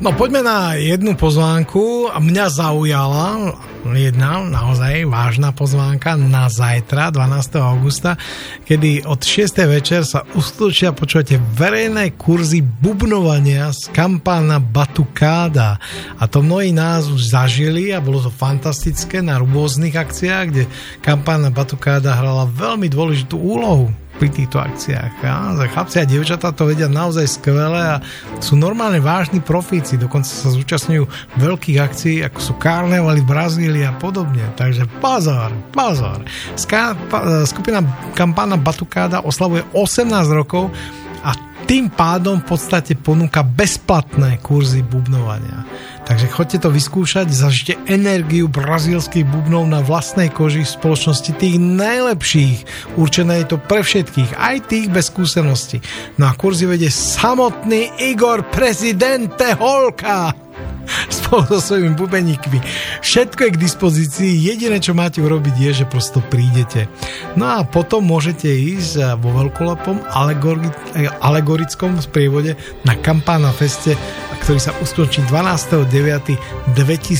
No poďme na jednu pozvánku. Mňa zaujala jedna naozaj vážna pozvánka na zajtra, 12. augusta, kedy od 6. večer sa uskutočia, počúvate, verejné kurzy bubnovania z Campana Batucada. A to mnohí nás už zažili a bolo to fantastické na rôznych akciách, kde Campana Batucada hrala veľmi dôležitú úlohu pri týchto akciách. Chlapci a dievčatá to vedia naozaj skvelé a sú normálne vážni profíci, dokonca sa zúčastňujú veľkých akcií, ako sú karnevaly v Brazílii a podobne. Takže pozor. Skupina Campana Batucada oslavuje 18 rokov a tým pádom v podstate ponúka bezplatné kurzy bubnovania. Takže choďte to vyskúšať, zažite energiu brazílskych bubnov na vlastnej koži v spoločnosti tých najlepších. Určené je to pre všetkých, aj tých bez skúsenosti. No a kurzy vedie samotný Igor Presidente Holka spolu so svojimi bubeníkmi. Všetko je k dispozícii, jediné, čo máte urobiť, je, že prosto prídete. No a potom môžete ísť vo veľkolepom alegorickom sprievode na Campana Feste, ktorý sa uskutoční 12.9.2026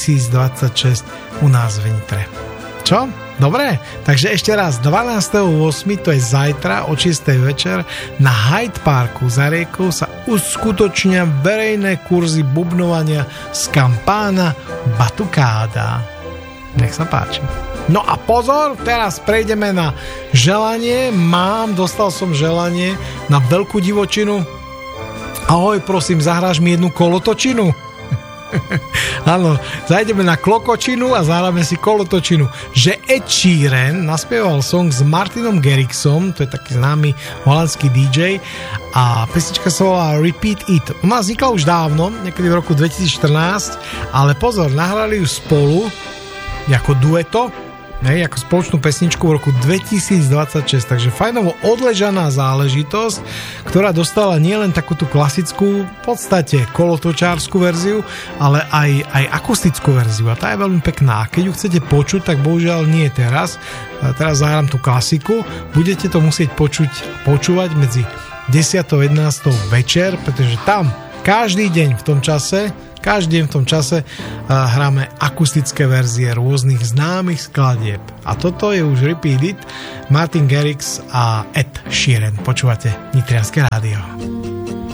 u nás v Nitre. Čo? Dobre? Takže ešte raz, 12.8. to je zajtra od 6. večer na Hyde Parku za riekou sa uskutočnia verejné kurzy bubnovania z Campana Batucada. Nech sa páči. No a pozor, teraz prejdeme na želanie. Dostal som želanie na veľkú divočinu. Ahoj, prosím, zahráš mi jednu kolotočinu? Áno, zajdeme na klokočinu a zahráme si kolotočinu. Že Ed Sheeran naspieval song s Martinom Garrixom, to je taký známy holandský DJ, a pesnička sa volá Repeat It. Ona vznikla už dávno, niekedy v roku 2014, ale pozor, nahrali ju spolu ako dueto, ako spoločnú pesničku v roku 2026, takže fajnovo odležaná záležitosť, ktorá dostala nielen takúto klasickú, v podstate kolotočárskú verziu, ale aj akustickú verziu a tá je veľmi pekná. A keď ju chcete počuť, tak bohužiaľ nie teraz. Teraz zahrám tú klasiku, budete to musieť počúvať medzi 10. a 11. večer, pretože tam každý deň v tom čase hráme akustické verzie rôznych známych skladieb. A toto je už Repeat It, Martin Garrix a Ed Sheeran. Počúvate Nitrianske rádio.